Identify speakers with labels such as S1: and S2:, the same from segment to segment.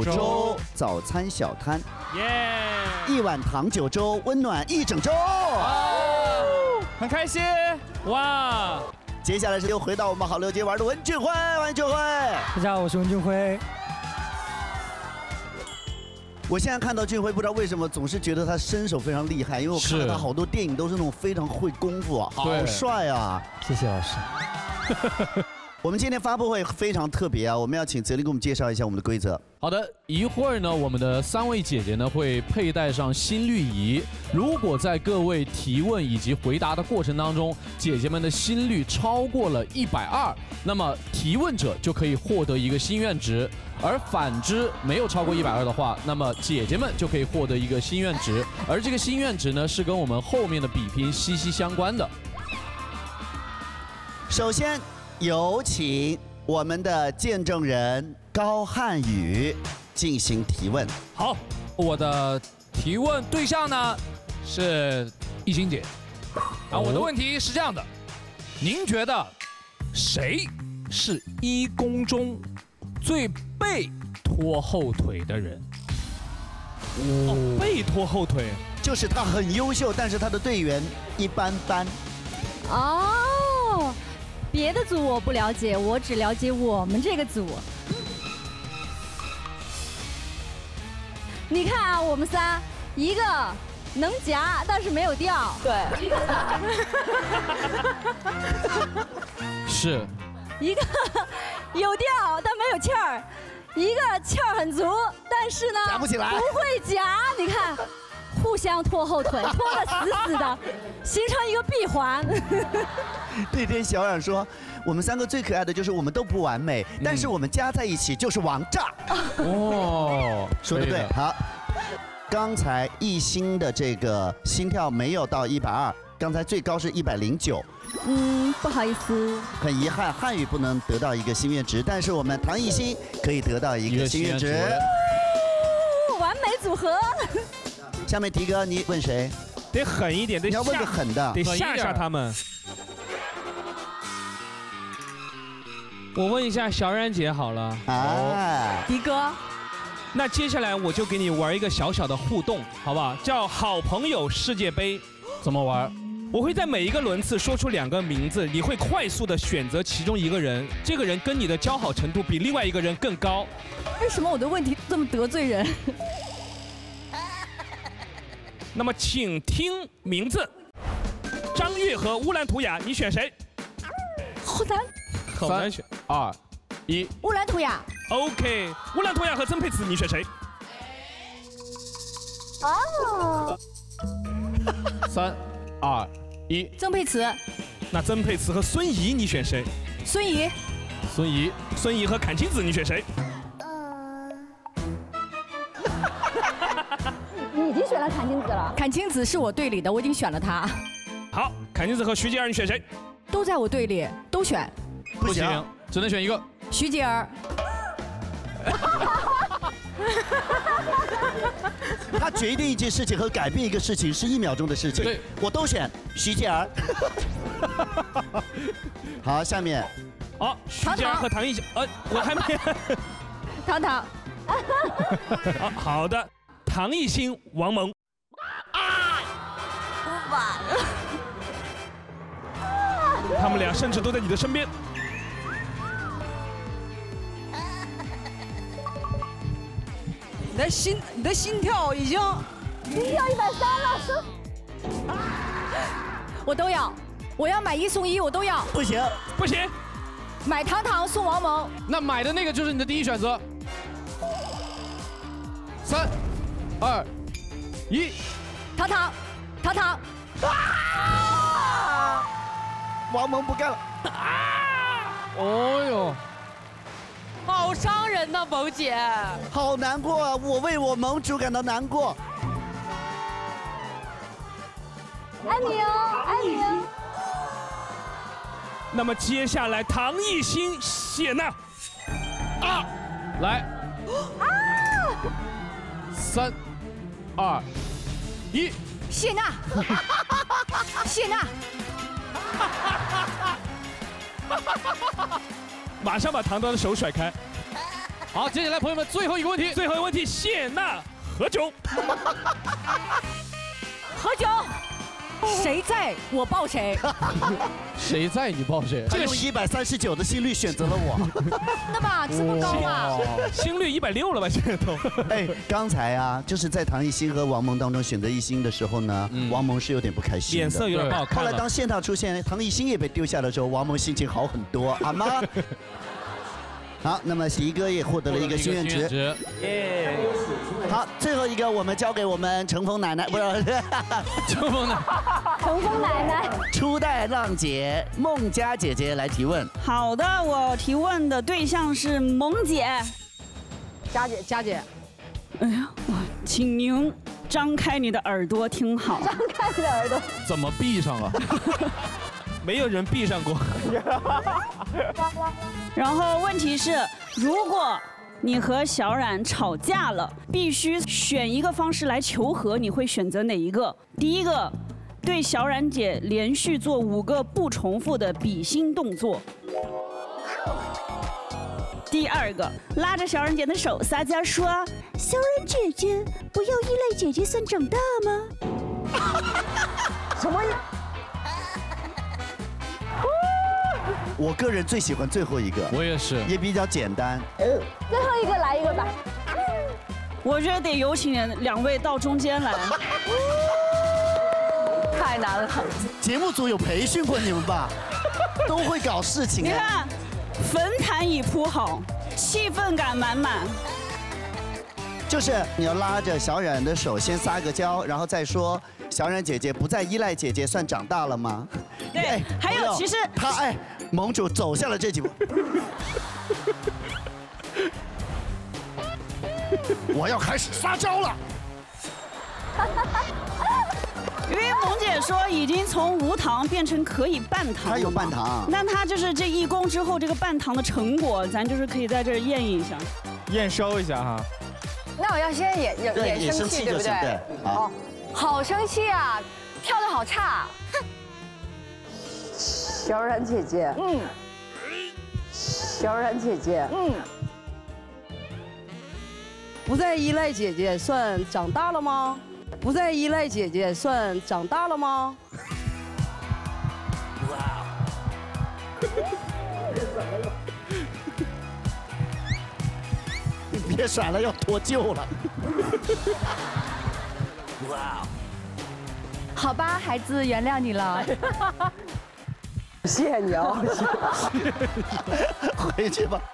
S1: 粥早餐小摊，
S2: 耶！
S1: 一碗糖酒粥，温暖一整周。
S2: 很开心哇！
S1: 接下来是又回到我们好六街玩的文俊辉，欢迎俊辉。
S3: 大家好，我是文俊辉。
S1: 我现在看到俊辉，不知道为什么总是觉得他身手非常厉害，因为我看到他好多电影都是那种非常会功夫啊，好帅啊！
S3: 谢谢老师。
S1: 我们今天发布会非常特别啊，我们要请泽林给我们介绍一下我们的规则。
S4: 好的，一会儿呢，我们的3位姐姐呢会佩戴上心率仪，如果在各位提问以及回答的过程当中，姐姐们的心率超过了120，那么提问者就可以获得一个心愿值，而反之没有超过120的话，那么姐姐们就可以获得一个心愿值，而这个心愿值呢是跟我们后面的比拼息息相关的。
S1: 首先有请我们的见证人高瀚宇进行提问。
S5: 好，我的提问对象呢是艺兴姐。啊，我的问题是这样的，您觉得谁是1公中最被拖后腿的人？
S2: 哦，被拖后腿，
S1: 就是他很优秀，但是他的队员一般般。
S6: 哦，别的组我不了解，我只了解我们这个组。你看啊，我们仨，一个能夹，但是没有调。对。
S4: 是。
S6: 一个有调，但没有气儿；一个气儿很足，但是呢，
S1: 夹不起来，
S6: 不会夹。你看，互相拖后腿，拖得死死的，形成一个闭环。
S1: 那天小冉说，我们3个最可爱的就是我们都不完美，但是我们加在一起就是王炸。
S4: 哦，
S1: 说得对，好。刚才艺兴的这个心跳没有到120，刚才最高是109。
S6: 不好意思，
S1: 很遗憾，瀚宇不能得到一个心愿值，但是我们唐艺昕可以得到一个心愿值。
S6: 完美组合。
S1: 下面迪哥，你问谁？
S2: 得狠一点，得
S1: 你要问个狠的，
S2: 得吓他们。我问一下小冉姐好了。
S1: 哎，
S6: 迪哥。
S2: 那接下来我就给你玩一个小小的互动，好不好？叫好朋友世界杯。
S4: 怎么玩？
S2: 我会在每一个轮次说出2个名字，你会快速的选择其中一个人，这个人跟你的交好程度比另外一个人更高。
S6: 为什么我的问题这么得罪人？
S2: 那么请听名字：张悦和乌兰图雅，你选谁？
S6: 好难。
S2: 好难选。
S4: 3、2、1。
S6: 乌兰图雅。
S2: OK， 乌兰图雅和曾沛慈，你选谁？
S6: 哦。
S4: 3、2、1。
S6: 曾沛慈。
S2: 那曾沛慈和孙怡，你选谁？
S6: 孙怡。
S4: 孙怡。
S2: 孙怡和阚清子，你选谁？
S6: 你已经选了阚清子了。阚清子是我队里的，我已经选了她。
S2: 好，阚清子和徐洁儿，你选谁？
S6: 都在我队里，都选。
S4: 不行，只能选一个。
S6: 徐洁儿。
S1: 他决定一件事情和改变一个事情是1秒钟的事情。
S4: 对，
S1: 我都选徐洁儿。好，下面。
S2: 好，徐洁儿和唐艺昕，我还没。
S6: 糖糖。
S2: 好的，唐艺昕、王蒙。
S6: 完了。
S2: 他们俩甚至都在你的身边。
S7: 你的心跳已经，
S6: 心跳130了，我都要，我要买1送1，我都要。
S1: 不行，
S2: 不行，
S6: 买糖糖送王蒙。
S4: 那买的那个就是你的第一选择。3、2、1。
S6: 糖糖，糖糖。
S1: 王蒙不干了。
S4: 哦呦。
S7: 好伤人呐，蒙姐。
S1: 好难过啊！我为我盟主感到难过。
S6: 爱你哦，爱你哦。
S2: 那么接下来，唐艺昕、谢娜。
S4: 来。3、2、1。
S6: 谢娜。谢娜。
S2: 马上把唐唐的手甩开。
S4: 好，接下来朋友们最后一个问题，
S2: 最后一个问题，谢娜何炅。
S6: 何炅，谁在我抱谁。
S4: 谁在你抱谁？
S1: 他用139的心率选择了我。
S6: 那么这么高啊？
S2: 心率160了吧？现在都。
S1: 哎，刚才啊，就是在唐艺昕和王蒙当中选择艺昕的时候呢，王蒙是有点不开心的，
S2: 脸色有点不好看。
S1: 后来当谢娜出现，唐艺昕也被丢下的时候，王蒙心情好很多，好吗？好，那么喜一哥也获得了一个心愿值。耶！好，最后一个我们交给我们乘风奶奶，不是
S4: 乘风奶，
S6: 乘风奶奶，
S1: 初代浪姐孟佳姐姐来提问。
S8: 好的，我提问的对象是萌姐。
S7: 佳姐，
S8: 哎呀，请您张开你的耳朵听好。
S6: 张开你的耳朵。
S4: 怎么闭上啊？
S2: 没有人闭上过。
S8: 然后问题是，如果你和小冉吵架了，必须选一个方式来求和，你会选择哪一个？第一个，对小冉姐连续做5个不重复的比心动作。第二个，拉着小冉姐的手撒娇说：“小冉姐姐，不要依赖姐姐算长大吗？”
S6: 什么？
S1: 我个人最喜欢最后一个，
S4: 我也是，
S1: 也比较简单。
S6: 最后一个来一个吧。
S8: 我觉得得有请2位到中间来。
S6: 太难了。
S1: 节目组有培训过你们吧？都会搞事情。
S8: 你看，坟坛已铺好，气氛感满满。
S1: 就是你要拉着小冉的手，先撒个娇，然后再说：“小冉姐姐不再依赖姐姐，算长大了吗？”
S8: 对，还有其实
S1: 他盟主走下了这几步。我要开始撒娇了。
S8: 因为萌姐说已经从无糖变成可以半糖，
S1: 她有半糖，
S8: 那她就是这1攻之后这个半糖的成果，咱就是可以在这儿验一下，
S2: 验收一下哈。
S6: 那我要先演生气，对不对？
S1: 对，好。
S6: 好生气啊，跳得好差。
S7: 小冉姐姐，小冉姐姐，不再依赖姐姐，算长大了吗？不再依赖姐姐，算长大了吗？
S1: 你别甩了，要脱臼了。
S6: 哇！好吧，孩子，原谅你了。
S7: 谢谢你啊！
S1: 回去吧。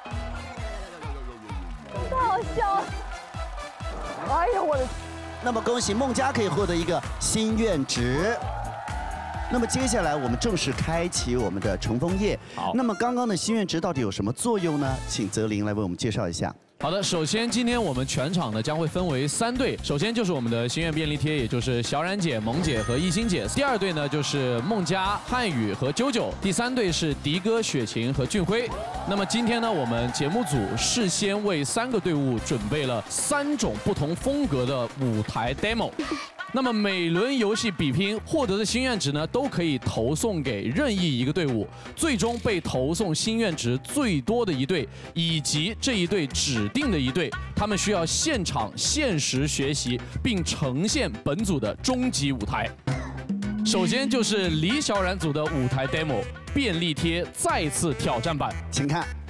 S6: 太好笑了！
S7: 哎呀，我的！
S1: 那么恭喜孟佳可以获得一个心愿值。那么接下来我们正式开启我们的乘风夜。
S4: 好，
S1: 那么刚刚的心愿值到底有什么作用呢？请泽林来为我们介绍一下。
S4: 好的，首先今天我们全场呢将会分为3队，首先就是我们的心愿便利贴，也就是小冉姐、萌姐和艺昕姐；第2队呢就是孟佳、汉语和啾啾；第3队是迪哥、雪晴和俊辉。那么今天呢，我们节目组事先为3个队伍准备了3种不同风格的舞台 demo。那么每轮游戏比拼获得的心愿值呢，都可以投送给任意一个队伍，最终被投送心愿值最多的一队，以及这一队指定的一队，他们需要现场限时学习，并呈现本组的终极舞台。首先就是李小冉组的舞台 demo 便利贴再次挑战版，
S1: 请看。